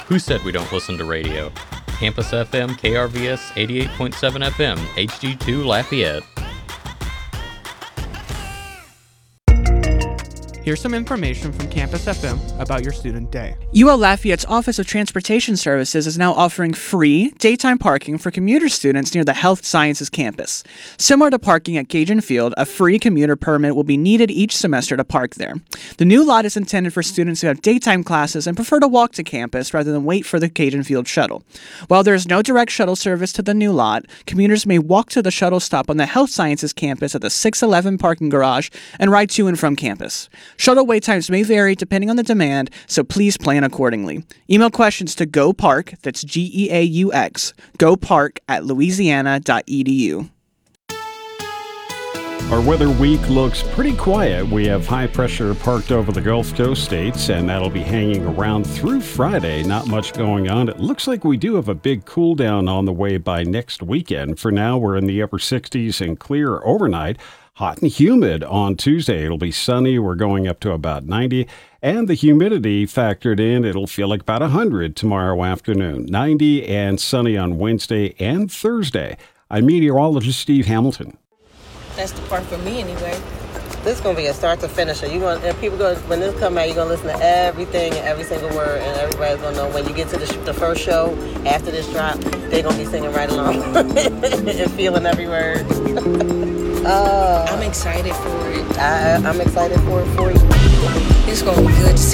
Who said we don't listen to radio? Campus FM, KRVS 88.7 FM, HD2 Lafayette. Here's some information from Campus FM about your student day. UL Lafayette's Office of Transportation Services is now offering free daytime parking for commuter students near the Health Sciences campus. Similar to parking at Cajun Field, a free commuter permit will be needed each semester to park there. The new lot is intended for students who have daytime classes and prefer to walk to campus rather than wait for the Cajun Field shuttle. While there is no direct shuttle service to the new lot, commuters may walk to the shuttle stop on the Health Sciences campus at the 611 parking garage and ride to and from campus. Shuttle wait times may vary depending on the demand, so please plan accordingly. Email questions to GoPark, that's GEAUX, gopark@louisiana.edu. Our weather week looks pretty quiet. We have high pressure parked over the Gulf Coast states, and that'll be hanging around through Friday. Not much going on. It looks like we do have a big cool down on the way by next weekend. For now, we're in the upper 60s and clear overnight. Hot and humid on Tuesday. It'll be sunny. We're going up to about 90. And the humidity factored in, it'll feel like about 100 tomorrow afternoon. 90 and sunny on Wednesday and Thursday. I'm meteorologist Steve Hamilton. That's the part for me anyway. This is gonna be a start to finish. When this come out, you're gonna listen to everything and every single word, and everybody's gonna know when you get to the first show after this drop, they're gonna be singing right along and feeling every word. I'm excited for it. I'm excited for it for you. It's gonna be good to see